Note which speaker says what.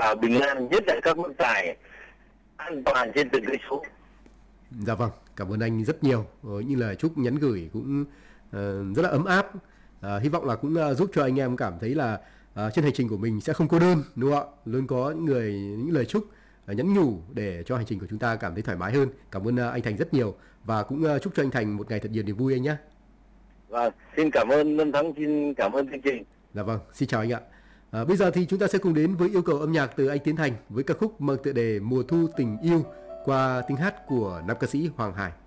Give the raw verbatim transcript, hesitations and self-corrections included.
Speaker 1: và bình an nhất là các mức tài an toàn trên từng cây số.
Speaker 2: Dạ vâng, cảm ơn anh rất nhiều với những lời chúc nhắn gửi cũng uh, rất là ấm áp. Uh, hy vọng là cũng uh, giúp cho anh em cảm thấy là uh, trên hành trình của mình sẽ không cô đơn, đúng không ạ? Luôn có những người những lời chúc uh, nhắn nhủ để cho hành trình của chúng ta cảm thấy thoải mái hơn. Cảm ơn uh, anh Thành rất nhiều và cũng uh, chúc cho anh Thành một ngày thật nhiều niềm vui anh nhé.
Speaker 1: Vâng, xin cảm ơn Lâm Thắng, xin cảm ơn chương trình.
Speaker 2: Dạ vâng, xin chào anh ạ. À, bây giờ thì chúng ta sẽ cùng đến với yêu cầu âm nhạc từ anh Tiến Thành với ca khúc mang tựa đề Mùa thu tình yêu qua tiếng hát của nam ca sĩ Hoàng Hải.